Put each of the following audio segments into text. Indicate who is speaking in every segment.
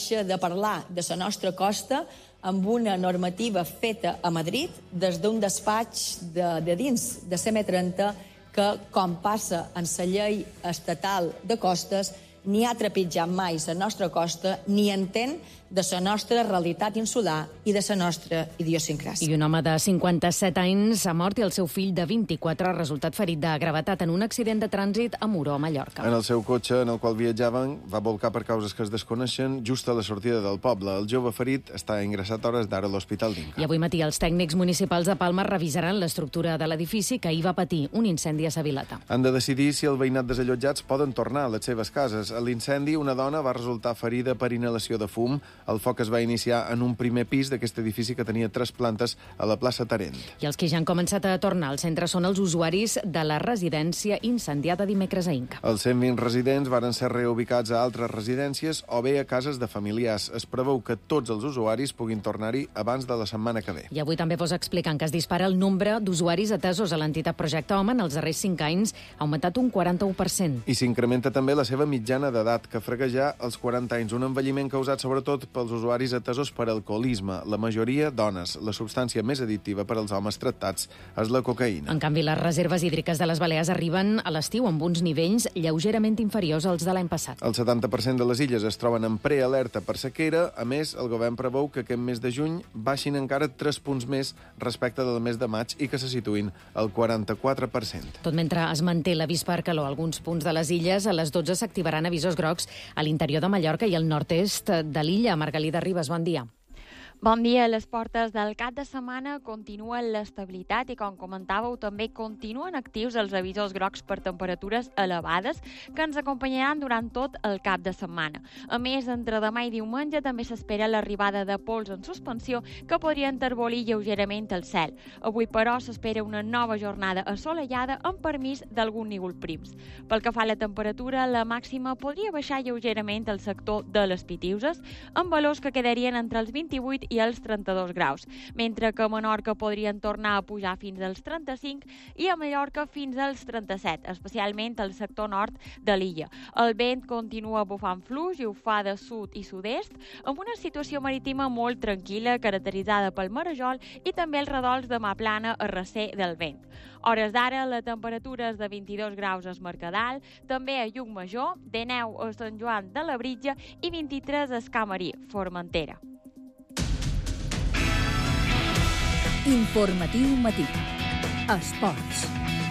Speaker 1: deixa de parlar de la nostra costa amb una normativa feta a Madrid des d'un despatx de dins de CM30 que, com passa en la llei estatal de costes, ni ha trepitjat mai la nostra costa ni entén de la nostra realitat insular i de la nostra idiosincràsia.
Speaker 2: I un home de 57 anys ha mort i el seu fill de 24 ha resultat ferit de gravetat en un accident de trànsit a Moró, a Mallorca.
Speaker 3: En el seu cotxe, en el qual viatjaven, va volcar per causes que es desconeixen just a la sortida del poble. El jove ferit està ingressat a hores d'ara a l'Hospital d'Inca.
Speaker 2: I avui matí els tècnics municipals de Palma revisaran l'estructura de l'edifici que ahir va patir un incendi a Sa Vilata.
Speaker 3: Han de decidir si el veïnat desallotjats poden tornar a les seves cases. A l'incendi, una dona va resultar ferida per inhalació de fum. El foc es va iniciar en un primer pis d'aquest edifici que tenia 3 plantes a la plaça Tarent.
Speaker 2: I els que ja han començat a tornar al centre són els usuaris de la residència incendiada dimecres a Inca.
Speaker 3: Els 120 residents varen ser reubicats a altres residències o bé a cases de familiars. Es preveu que tots els usuaris puguin tornar-hi abans de la setmana que ve.
Speaker 2: I avui també posa explicant que es dispara el nombre d'usuaris atesos a l'entitat Projecte Home en els darrers 5 anys, ha augmentat un 41%.
Speaker 3: I s'incrementa també la seva mitjana d'edat, que fregueja els 40 anys, un envelliment causat sobretot pels usuaris atesos per alcoholisme, la majoria dones. La substància més addictiva per als homes tractats és la cocaïna.
Speaker 2: En canvi, les reserves hídriques de les Balears arriben a l'estiu amb uns nivells lleugerament inferiors als de l'any passat.
Speaker 3: El 70% de les illes es troben en prealerta per sequera. A més, el govern preveu que aquest mes de juny baixin encara 3 punts més respecte del mes de maig i que se situïn al 44%.
Speaker 2: Tot mentre es manté l'avís per calor a alguns punts de les illes, a les 12 s'activaran avisos grocs a l'interior de Mallorca i al nord-est de l'illa. Margalida Ribas, bon dia.
Speaker 4: Bon dia. A les portes del cap de setmana continua l'estabilitat i, com comentàveu, també continuen actius els avisos grocs per temperatures elevades que ens acompanyaran durant tot el cap de setmana. A més, entre demà i diumenge també s'espera l'arribada de pols en suspensió que podria enterbolir lleugerament el cel. Avui, però, s'espera una nova jornada assolellada amb permís d'algun núvol prims. Pel que fa a la temperatura, la màxima podria baixar lleugerament al sector de les Pitiuses, amb valors que quedarien entre els 28 i els 32 graus, mentre que a Menorca podrien tornar a pujar fins als 35 i a Mallorca fins als 37, especialment al sector nord de l'illa. El vent continua bufant fluix i ho fa de sud i sud-est, amb una situació marítima molt tranquil·la, caracteritzada pel marejol i també els redols de mà plana a recer del vent. Hores d'ara, la temperatura és de 22 graus a Es Mercadal, també a Llucmajor, 19 a Sant Joan de Labritja i 23 a Escamarí, Formentera.
Speaker 5: Informatiu matí. Esports.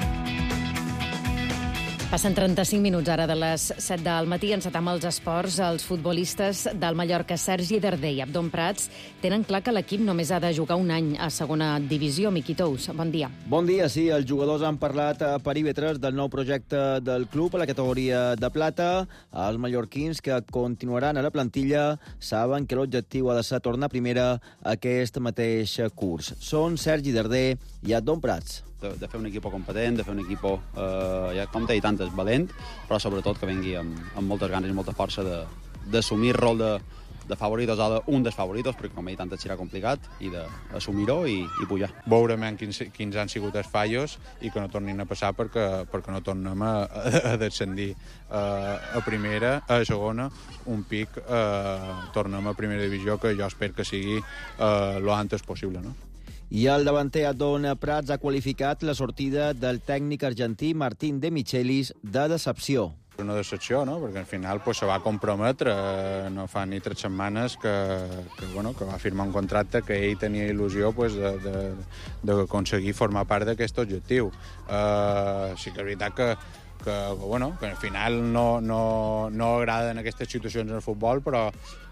Speaker 2: Passen 35 minuts ara de les 7 del matí. Encetam els esports. Els futbolistes del Mallorca, Sergi Darder i Abdon Prats, tenen clar que l'equip només ha de jugar un any a segona divisió. Miqui Tous, bon dia.
Speaker 6: Bon dia, sí. Els jugadors han parlat a perímetres del nou projecte del club a la categoria de plata. Els mallorquins, que continuaran a la plantilla, saben que l'objectiu ha de ser tornar a primera aquest mateix curs. Són Sergi Darder i Abdon Prats.
Speaker 7: De fer un equip competent, de fer un equip, ja com t'he dit antes, valent, però sobretot que vengui amb moltes ganes i molta força d'assumir el rol de favoritos o d'un dels favoritos, perquè com he dit antes serà complicat, i d'assumir-ho i pujar.
Speaker 8: Veurem quins han sigut els fallos i que no tornin a passar perquè no tornem a descendir a primera, a segona, un pic, tornem a primera divisió, que jo espero que sigui lo antes possible, no?
Speaker 6: I el davanter Abdon Prats ha qualificat la sortida del tècnic argentí Martín de Michelis de decepció.
Speaker 8: Una decepció, no? Perquè al final se va comprometre, no fa ni 3 setmanes que va firmar un contracte que ell tenia il·lusió d'aconseguir formar part d'aquest objectiu. Sí que és veritat que al final no agraden aquestes situacions en el futbol, però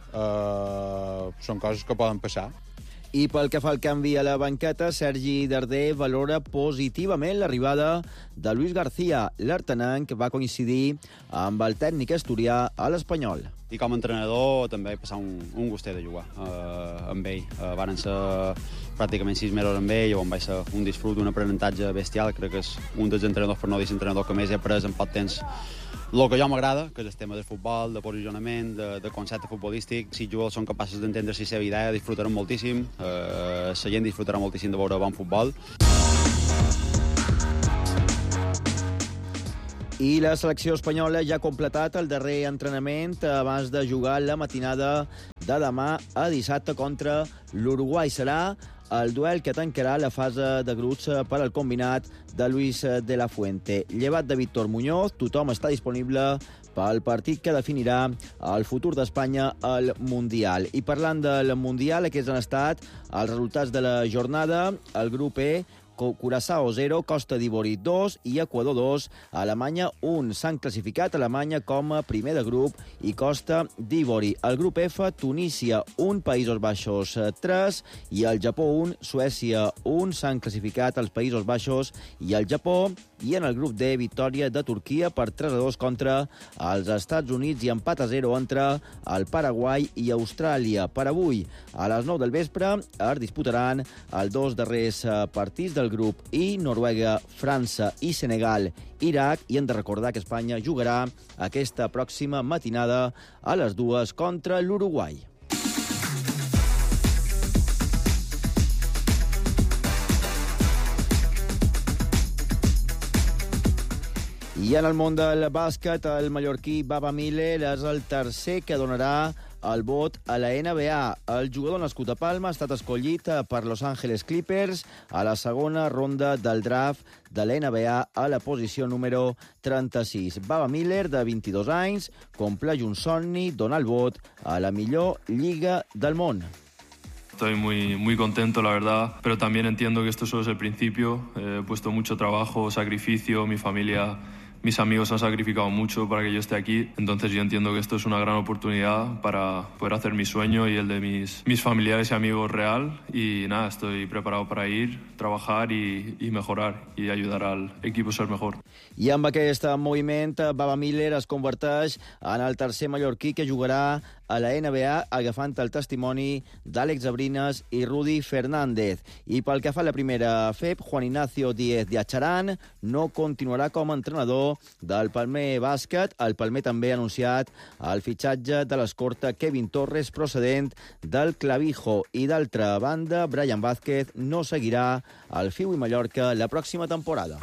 Speaker 8: són coses que poden passar.
Speaker 6: I pel que fa al canvi a la banqueta, Sergi Darder valora positivament l'arribada de Luis García. L'Artenanc va coincidir amb el tècnic asturià a l'Espanyol.
Speaker 7: I com a entrenador també vaig passar un gustet de jugar amb ell. Varen ser pràcticament 6 mesos amb ell, on vaig ser un disfrut, un aprenentatge bestial. Crec que és un dels entrenadors, per no dir entrenador, que més he après en poc temps el que jo m'agrada, que és el tema del futbol, de posicionament, de concepte futbolístic. Si els jugadors són capaços d'entendre la seva idea, disfrutaran moltíssim, la gent disfrutarà moltíssim de veure bon futbol.
Speaker 6: I la selecció espanyola ja ha completat el darrer entrenament abans de jugar la matinada de demà a dissabte contra l'Uruguai. Serà el duel que tancarà la fase de grups per al combinat de Luis de la Fuente. Llevat de Víctor Muñoz, tothom està disponible pel partit que definirà el futur d'Espanya al Mundial. I parlant del Mundial, aquests han estat els resultats de la jornada. El grup E, Curaçao 0, Costa d'Ivori 2 i Equador 2, Alemanya 1. S'han classificat Alemanya com a primer de grup i Costa d'Ivori. El grup F, Tunísia 1, Països Baixos 3 i el Japó 1, Suècia 1. S'han classificat els Països Baixos i el Japó. I en el grup D, victòria de Turquia per 3-2 contra els Estats Units i empat a 0 entre el Paraguai i Austràlia. Per avui, a les 9 del vespre, es disputaran els dos darrers partits del grup I, Noruega, França i Senegal, Iraq, i hem de recordar que Espanya jugarà aquesta pròxima matinada a les 2 contra l'Uruguai. I en el món del bàsquet, el mallorquí Baba Miller és el tercer que donarà el vot a la NBA. El jugador nascut a Palma ha estat escollit per Los Angeles Clippers a la segona ronda del draft de la NBA a la posició número 36. Baba Miller, de 22 anys, compleix un somni, donar el vot a la millor lliga del món.
Speaker 9: Estoy muy contento, la verdad, pero también entiendo que esto solo es el principio. He puesto mucho trabajo, sacrificio, mi familia, mis amigos han sacrificado mucho para que yo esté aquí, entonces yo entiendo que esto es una gran oportunidad para poder hacer mi sueño y el de mis familiares y amigos real, y nada, estoy preparado para ir, trabajar y mejorar y ayudar al equipo a ser mejor.
Speaker 6: I amb aquest moviment, Baba Miller es converteix en el tercer mallorquí que jugarà a la NBA, agafant el testimoni d'Àlex Abrines i Rudy Fernández. I pel que fa a la primera FEP, Juan Ignacio Díez de Acharán no continuarà com a entrenador del Palmer Bàsquet. El Palmer també ha anunciat el fitxatge de l'escorta Kevin Torres, procedent del Clavijo. I d'altra banda, Brian Vázquez no seguirà al FIU i Mallorca la pròxima temporada.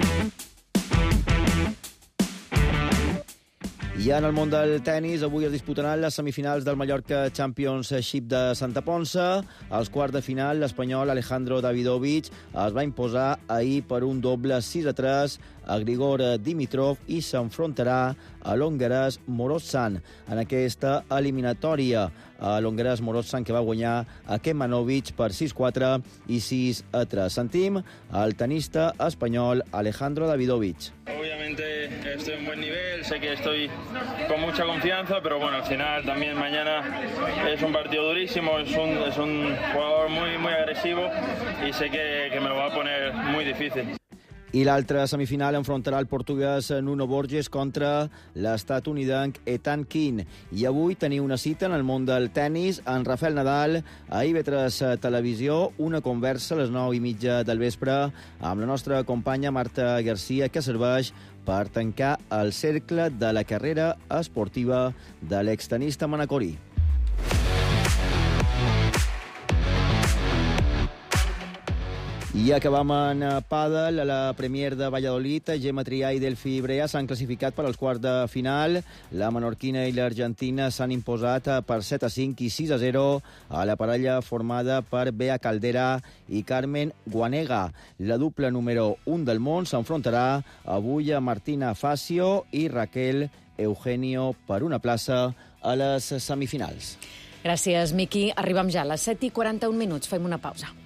Speaker 6: I en el món del tennis, avui es disputaran les semifinals del Mallorca Championship de Santa Ponsa. Als quarts de final, l'espanyol Alejandro Davidovich es va imposar ahir per un doble 6-3 a Grigor Dimitrov i s'enfrontarà a l'hongarès Morozan en aquesta eliminatòria. L'hongarès Morozan, que va guanyar a Kemanovic per 6-4 i 6-3. Sentim el tenista espanyol Alejandro Davidovich.
Speaker 10: Obviamente estoy en buen nivel, sé que estoy con mucha confianza, pero bueno, al final también mañana es un partido durísimo, es un jugador muy agresivo y sé que me lo va a poner muy difícil.
Speaker 6: I l'altra semifinal enfrontarà el portuguès Nuno Borges contra l'estatunidenc Ethan King. I avui teniu una cita en el món del tennis. En Rafael Nadal, a IB3 Televisió, una conversa a les 9:30 del vespre amb la nostra companya Marta Garcia, que serveix per tancar el cercle de la carrera esportiva de l'extenista manacorí. I acabam en pàdel. A la Premier de Valladolid, Gemma Trià i Delphi Brea s'han classificat per als quarts de final. La menorquina i l'argentina s'han imposat per 7-5 i 6-0 a la parella formada per Bea Caldera i Carmen Guanega. La dupla número 1 del món s'enfrontarà avui a Martina Facio i Raquel Eugenio per una plaça a les semifinals.
Speaker 2: Gràcies, Miqui. Arribem ja a les 7:41. Fem una pausa.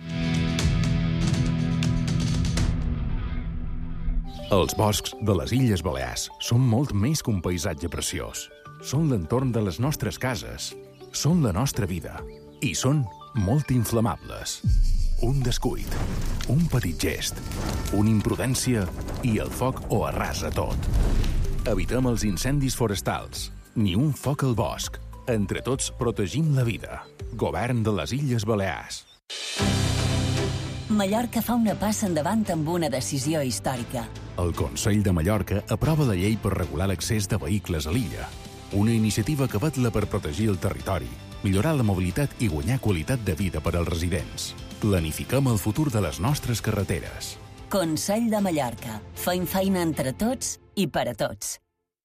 Speaker 11: Els boscs de les Illes Balears són molt més que un paisatge preciós. Són l'entorn de les nostres cases, són la nostra vida i són molt inflamables. Un descuid, un petit gest, una imprudència i el foc ho arrasa tot. Evitem els incendis forestals. Ni un foc al bosc. Entre tots protegim la vida. Govern de les Illes Balears.
Speaker 5: Mallorca fa una passa endavant amb una decisió històrica.
Speaker 11: El Consell de Mallorca aprova la llei per regular l'accés de vehicles a l'illa. Una iniciativa que vetla per protegir el territori, millorar la mobilitat i guanyar qualitat de vida per als residents. Planifiquem el futur de les nostres carreteres.
Speaker 5: Consell de Mallorca. Fem feina entre tots i per a tots.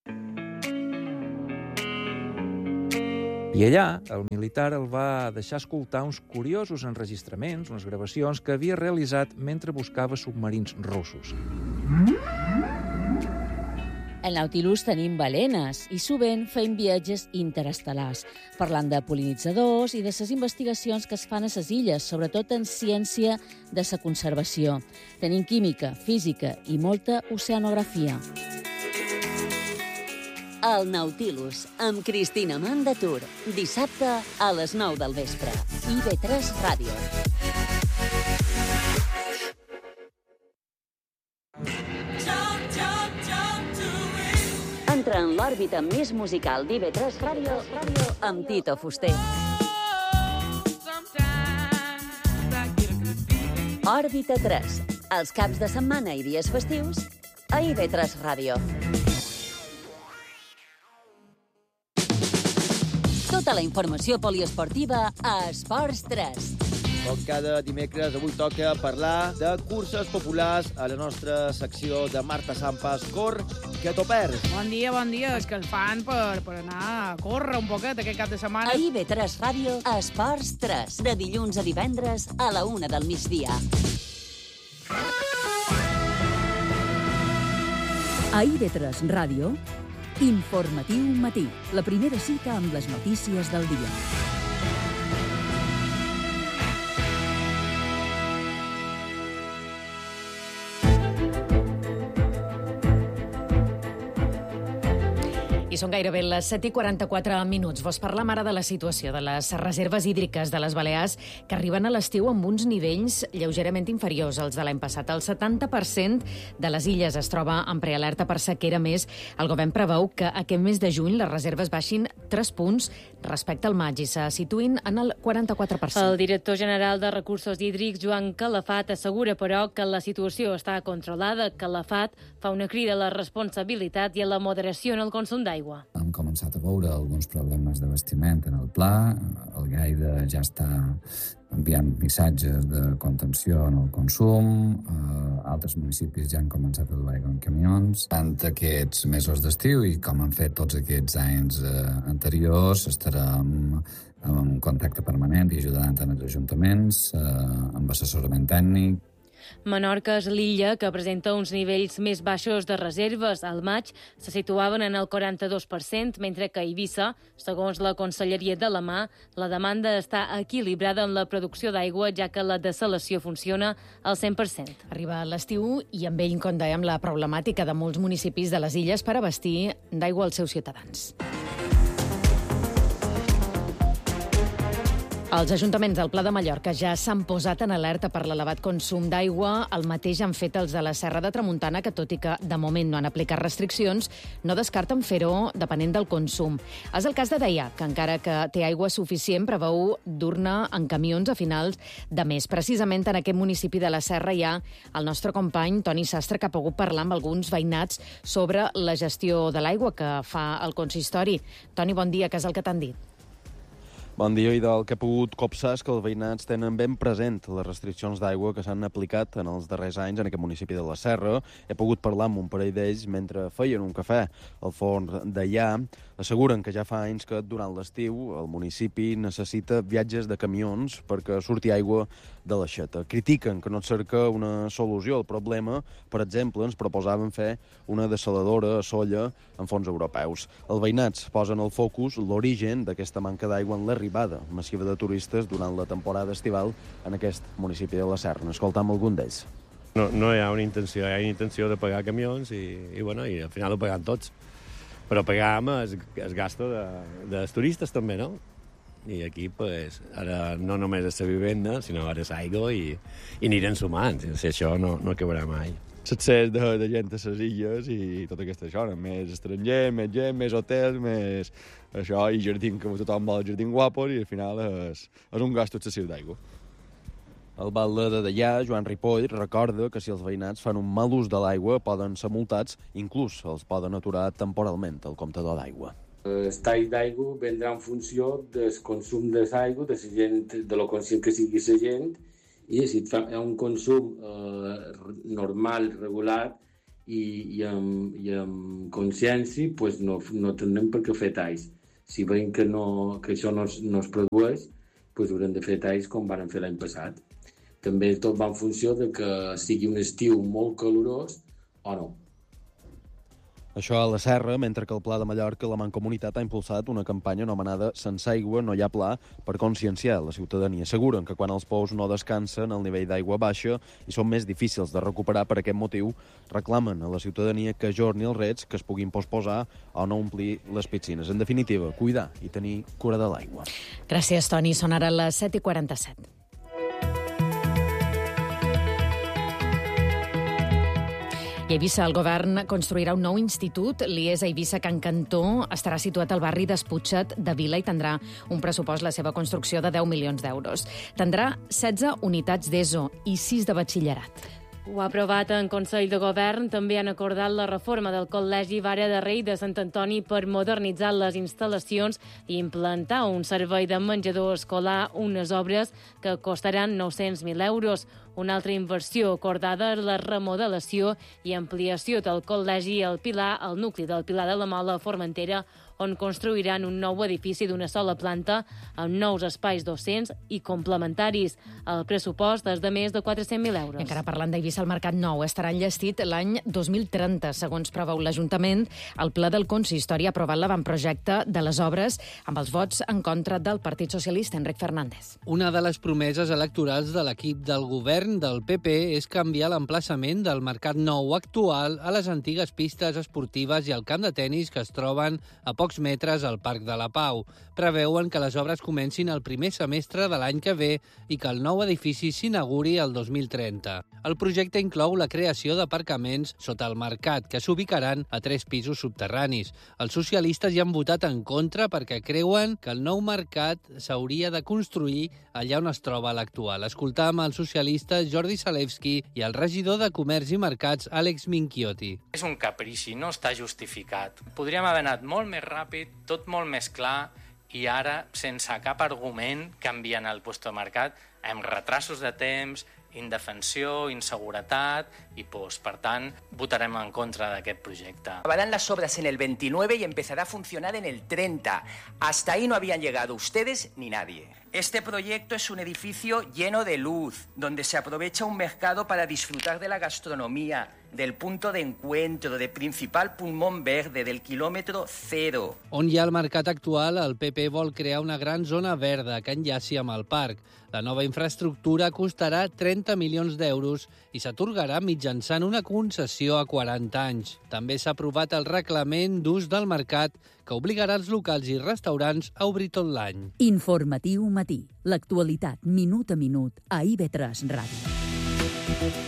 Speaker 12: I allà, el militar el va deixar escoltar uns curiosos enregistraments, unes gravacions que havia realitzat mentre buscava submarins russos.
Speaker 13: Al Nautilus tenim balenes i sovint fem viatges interestel·lars, parlant de pol·linitzadors i de les investigacions que es fan a les illes, sobretot en ciència de la conservació. Tenim química, física i molta oceanografia.
Speaker 5: El Nautilus, amb Cristina Mandatur. Dissabte a les 9 del vespre. IB3 Ràdio. Entra en l'òrbita més musical d'IB3 Ràdio amb Tito Fuster. Òrbita 3. Els caps de setmana i dies festius a IB3 Ràdio. Tota la informació poliesportiva a Esports 3.
Speaker 6: Com cada dimecres, avui toca parlar de curses populars a la nostra secció de Marta Sampas. Cor, que t'ho perds.
Speaker 14: Bon dia. És que els fan per anar a córrer un poquet aquest cap de setmana.
Speaker 5: A IB3 Ràdio, a Esports 3, de dilluns a divendres a la 1 del migdia.
Speaker 15: A IB3 Ràdio, Informatiu Matí, la primera cita amb les notícies del dia.
Speaker 2: I són gairebé les 7:44 minuts. Vos parlam ara de la situació de les reserves hídriques de les Balears, que arriben a l'estiu amb uns nivells lleugerament inferiors als de l'any passat. El 70% de les illes es troba en prealerta per sequera. Més, el govern preveu que aquest mes de juny les reserves baixin 3 punts respecte al maig i se situïn en el 44%.
Speaker 16: El director general de Recursos Hídrics, Joan Calafat, assegura, però, que la situació està controlada. Calafat fa una crida a la responsabilitat i a la moderació en el consum d'aigua.
Speaker 17: Hem començat a veure alguns problemes d'abastiment en el pla. El Gaida ja està enviant missatges de contenció en el consum. Altres municipis ja han començat a dur aigua en camions. Tant aquests mesos d'estiu i com han fet tots aquests anys anteriors, estarem en contacte permanent i ajudant en els ajuntaments, amb assessorament tècnic.
Speaker 16: Menorca és l'illa que presenta uns nivells més baixos de reserves. Al maig se situaven en el 42%, mentre que a Eivissa, segons la Conselleria de la Mar, la demanda està equilibrada en la producció d'aigua, ja que la dessalació funciona al 100%.
Speaker 2: Arriba l'estiu i amb ell, com dèiem, la problemàtica de molts municipis de les illes per abastir d'aigua als seus ciutadans. Els ajuntaments del Pla de Mallorca ja s'han posat en alerta per l'elevat consum d'aigua. El mateix han fet els de la Serra de Tramuntana, que tot i que de moment no han aplicat restriccions, no descarten fer-ho depenent del consum. És el cas de Deià, que encara que té aigua suficient, preveu dur-ne en camions a finals de mes. Precisament en aquest municipi de la Serra hi ha el nostre company Toni Sastre, que ha pogut parlar amb alguns veïnats sobre la gestió de l'aigua que fa el consistori. Toni, bon dia, què és el que t'han dit?
Speaker 18: Bon dia, i del que he pogut copsar és que els veïnats tenen ben present les restriccions d'aigua que s'han aplicat en els darrers anys en aquest municipi de la Serra. He pogut parlar amb un parell d'ells mentre feien un cafè al forn d'allà. Asseguren que ja fa anys que durant l'estiu el municipi necessita viatges de camions perquè surti aigua de l'aixeta. Critiquen que no et cerca una solució al problema. Per exemple, ens proposaven fer una dessaladora a Solla amb fons europeus. Els veïnats posen al focus l'origen d'aquesta manca d'aigua en l'arribada massiva de turistes durant la temporada estival en aquest municipi de la Serra. Escoltam algun d'ells.
Speaker 19: No hi ha una intenció, hi ha una intenció de pagar camions i al final ho pagam tots. Però pagàvem el gasto dels turistes també, no? I aquí, pues, ara no només és la vivenda, sinó ara és aigua i anirem sumant. Si això no acabarà mai.
Speaker 18: L'accés de gent a les illes i tot aquest això, més estranger, més gent, més hotels, més això, i jardí, que tothom vol jardins guapos, i al final és un gasto excessiu d'aigua. El batlle de Deià, Joan Ripoll, recorda que si els veïnats fan un mal ús de l'aigua poden ser multats, inclús els poden aturar temporalment el comptador d'aigua.
Speaker 20: El tall d'aigua vendrà en funció del consum de l'aigua, de la gent, de lo conscient que sigui la gent I si et fa un consum normal, regular i amb consciència, pues no tindrem per què fer talls. Si veiem que això no es produeix, pues haurem de fer talls com van fer l'any passat. També tot va en funció de que sigui un estiu molt calorós o no.
Speaker 18: Això a la Serra, mentre que el Pla de Mallorca, la Mancomunitat ha impulsat una campanya anomenada Sense aigua no hi ha pla per conscienciar la ciutadania. Asseguren que quan els pous no descansen, el nivell d'aigua baixa i són més difícils de recuperar. Per aquest motiu, reclamen a la ciutadania que ajorni els rets, que es puguin posposar o no omplir les piscines. En definitiva, cuidar i tenir cura de l'aigua.
Speaker 2: Gràcies, Toni. Són ara les 7:47. I a Eivissa, el govern construirà un nou institut. L'IES Eivissa Can Cantó estarà situat al barri d'Esputxet de Vila i tindrà un pressupost, la seva construcció, de 10 milions d'euros. Tindrà 16 unitats d'ESO i 6 de batxillerat.
Speaker 16: Ho ha aprovat en Consell de Govern. També han acordat la reforma del Col·legi Vara de Rei de Sant Antoni per modernitzar les instal·lacions i implantar un servei de menjador escolar, unes obres que costaran 900.000 euros. Una altra inversió acordada és la remodelació i ampliació del Col·legi El Pilar, al nucli del Pilar de la Mola, a Formentera, on construiran un nou edifici d'una sola planta amb nous espais docents i complementaris. El pressupost és de més de 400.000 euros.
Speaker 2: I encara parlant d'Eivissa, el Mercat Nou estarà enllestit l'any 2030, segons preveu l'Ajuntament. El Ple del Consistori ha aprovat l'avantprojecte de les obres amb els vots en contra del Partit Socialista, Enric Fernández.
Speaker 21: Una de les promeses electorals de l'equip del govern del PP és canviar l'emplaçament del Mercat Nou actual a les antigues pistes esportives i al camp de tenis que es troben a pocs metres al Parc de la Pau. Preveuen que les obres comencin el primer semestre de l'any que ve i que el nou edifici s'inauguri el 2030. El projecte inclou la creació d'aparcaments sota el mercat, que s'ubicaran a 3 pisos subterranis. Els socialistes hi han votat en contra perquè creuen que el nou mercat s'hauria de construir allà on es troba l'actual. Escoltam el socialista Jordi Salevski i el regidor de Comerç i Mercats, Àlex Minchiotti.
Speaker 22: És un caprici, no està justificat. Podríem haver anat molt més ràpid, tot molt més clar, i ara, sense cap argument, canviant el puesto de mercat, amb retrasos de temps, indefensió, inseguretat, i, per tant, votarem en contra d'aquest projecte.
Speaker 23: Acabarán las obras en el 29 y empezará a funcionar en el 30. Hasta ahí no habían llegado ustedes ni nadie. Este proyecto es un edificio lleno de luz, donde se aprovecha un mercado para disfrutar de la gastronomía, del punto de encuentro, de principal pulmón verde, del kilòmetre zero.
Speaker 21: On hi ha el mercat actual, el PP vol crear una gran zona verda que enllaci amb el parc. La nova infraestructura costarà 30 milions d'euros i s'atorgarà mitjançant una concessió a 40 anys. També s'ha aprovat el reglament d'ús del mercat que obligarà els locals i restaurants a obrir tot l'any.
Speaker 15: Informatiu Matí. L'actualitat minut a minut a IB3 Ràdio.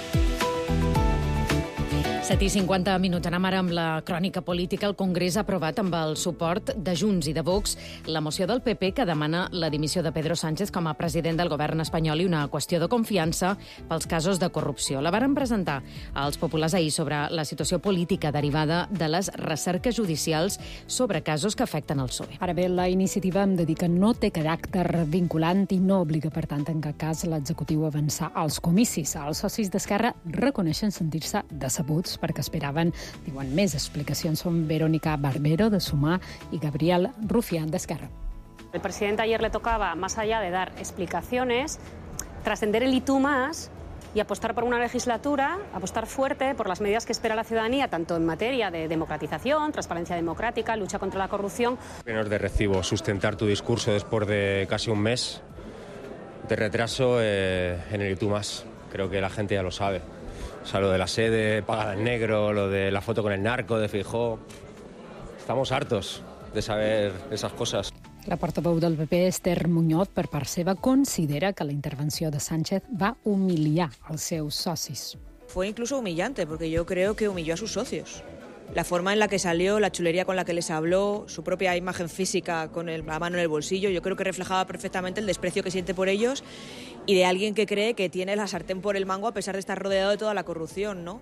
Speaker 2: 7:50. Anem ara amb la crònica política. El Congrés ha aprovat amb el suport de Junts i de Vox la moció del PP que demana la dimissió de Pedro Sánchez com a president del govern espanyol i una qüestió de confiança pels casos de corrupció. La varen presentar als populars ahir sobre la situació política derivada de les recerques judicials sobre casos que afecten el PSOE.
Speaker 24: Ara bé, la iniciativa em dedica no té caràcter vinculant i no obliga, per tant, en cap cas l'executiu a avançar als comicis. Els socis d'Esquerra reconeixen sentir-se decebuts perquè esperaven, diuen, més explicacions. Són Verónica Barbero, de Sumar, y Gabriel Rufián, de Esquerra.
Speaker 25: El presidente ayer le tocaba, más allá de dar explicaciones, trascender el y tú más y apostar por una legislatura, apostar fuerte por las medidas que espera la ciudadanía, tanto en materia de democratización, transparencia democrática, lucha contra la corrupción.
Speaker 26: No es de recibo sustentar tu discurso después de casi un mes de retraso en el y tú más. Creo que la gente ya lo sabe. O sea, lo de la sede pagada en negro, lo de la foto con el narco de Feijóo. Estamos hartos de saber esas cosas.
Speaker 24: La portaveu del PP, Esther Muñoz, per part seva, considera que la intervenció de Sánchez va humiliar els seus socis.
Speaker 27: Fue incluso humillante, porque yo creo que humilló a sus socios. La forma en la que salió, la chulería con la que les habló, su propia imagen física con la mano en el bolsillo, yo creo que reflejaba perfectamente el desprecio que siente por ellos y de alguien que cree que tiene la sartén por el mango a pesar de estar rodeado de toda la corrupción, ¿no?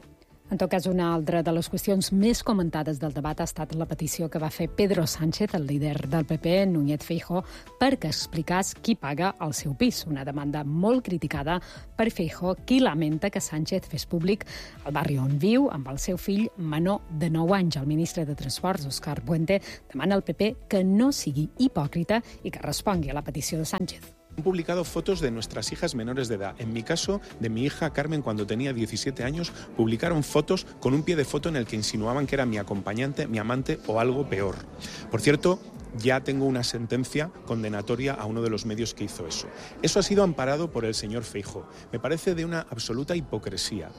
Speaker 24: En tot cas, una altra de les qüestions més comentades del debat ha estat la petició que va fer Pedro Sánchez, el líder del PP, Núñez Feijóo, perquè explicàs qui paga el seu pis. Una demanda molt criticada per Feijóo, qui lamenta que Sánchez fes públic el barri on viu amb el seu fill menor de 9 anys. El ministre de Transports, Óscar Puente, demana al PP que no sigui hipòcrita i que respongui a la petició de Sánchez.
Speaker 1: Han publicado fotos de nuestras hijas menores de edad. En mi caso, de mi hija Carmen, cuando tenía 17 años, publicaron fotos con un pie de foto en el que insinuaban que era mi acompañante, mi amante o algo peor. Por cierto, ya tengo una sentencia condenatoria a uno de los medios que hizo eso. Eso ha sido amparado por el señor Feijóo. Me parece de una absoluta hipocresía.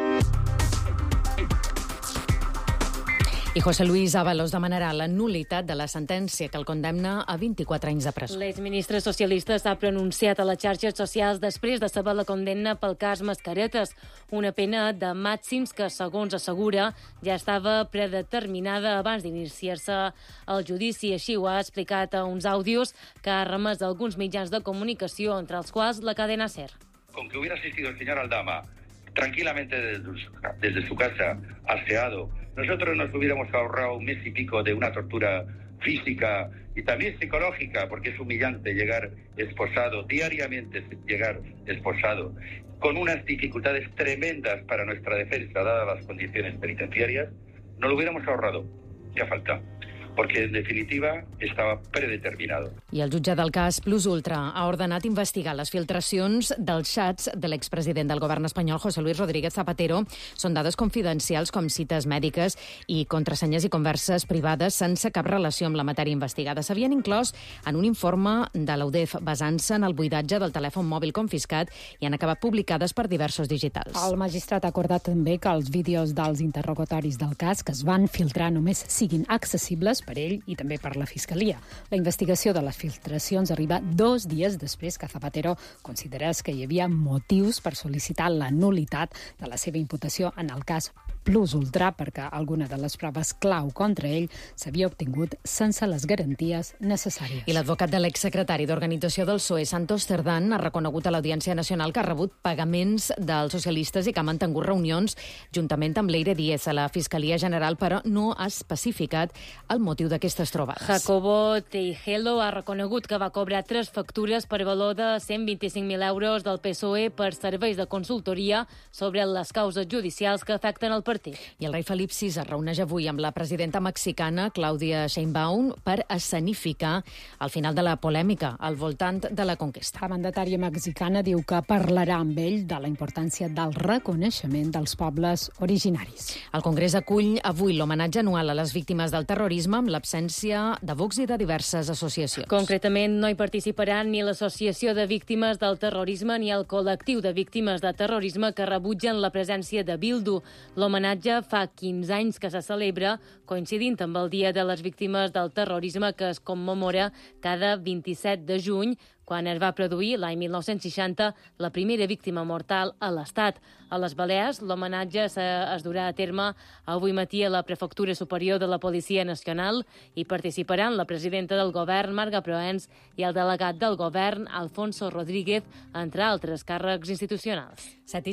Speaker 2: I José Luis Ábalos demanarà la nul·litat de la sentència que el condemna a 24 anys de presó.
Speaker 16: L'exministre socialista s'ha pronunciat a les xarxes socials després de saber la condemna pel cas Mascaretes, una pena de màxims que, segons assegura, ja estava predeterminada abans d'iniciar-se el judici. Així ho ha explicat a uns àudios que ha remès a alguns mitjans de comunicació, entre els quals la cadena SER.
Speaker 3: Con que hubiera asistido el señor Aldama tranquilamente desde su casa, aseado, nosotros nos hubiéramos ahorrado un mes y pico de una tortura física y también psicológica, porque es humillante llegar esposado, diariamente llegar esposado, con unas dificultades tremendas para nuestra defensa, dadas las condiciones penitenciarias, no lo hubiéramos ahorrado. Ya falta. Porque, en definitiva, estava predeterminado.
Speaker 2: I el jutge del cas Plus Ultra ha ordenat investigar les filtracions dels xats de l'expresident del govern espanyol, José Luis Rodríguez Zapatero. Són dades confidencials com cites mèdiques i contrasenyes i converses privades sense cap relació amb la matèria investigada. S'havien inclòs en un informe de l'UDEF basant-se en el buidatge del telèfon mòbil confiscat i han acabat publicades per diversos digitals.
Speaker 24: El magistrat ha acordat també que els vídeos dels interrogatoris del cas que es van filtrar només siguin accessibles per ell i també per la Fiscalia. La investigació de les filtracions arriba 2 dies després que Zapatero considerés que hi havia motius per sol·licitar la nul·litat de la seva imputació en el cas Plus Ultra, perquè alguna de les proves clau contra ell s'havia obtingut sense les garanties necessàries.
Speaker 2: I l'advocat de l'exsecretari d'Organització del PSOE, Santos Cerdán, ha reconegut a l'Audiència Nacional que ha rebut pagaments dels socialistes i que ha mantingut reunions juntament amb Leire Díez a la Fiscalia General, però no ha especificat el motiu d'aquestes trobades.
Speaker 16: Jacobo Teijelo ha reconegut que va cobrar 3 factures per valor de 125.000 euros del PSOE per serveis de consultoria sobre les causes judicials que afecten el partit.
Speaker 2: I el rei Felip VI es reuneix avui amb la presidenta mexicana, Claudia Sheinbaum, per escenificar el final de la polèmica al voltant de la conquesta.
Speaker 24: La mandatària mexicana diu que parlarà amb ell de la importància del reconeixement dels pobles originaris.
Speaker 2: El Congrés acull avui l'homenatge anual a les víctimes del terrorisme amb l'absència de Vox i de diverses associacions.
Speaker 16: Concretament, no hi participaran ni l'Associació de Víctimes del Terrorisme ni el Col·lectiu de Víctimes de Terrorisme, que rebutgen la presència de Bildu. L'homenatge fa 15 anys que se celebra, coincidint amb el Dia de les Víctimes del Terrorisme, que es commemora cada 27 de juny, quan es va produir, l'any 1960, la primera víctima mortal a l'Estat. A les Balears, l'homenatge es durà a terme avui matí a la Prefectura Superior de la Policia Nacional i participaran la presidenta del govern, Marga Proens, i el delegat del govern, Alfonso Rodríguez, entre altres càrrecs institucionals.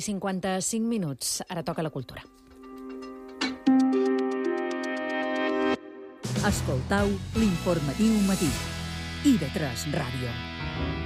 Speaker 2: 7:55 minuts. Ara toca la cultura.
Speaker 15: Escoltau l'informatiu matí. IB3 Ràdio.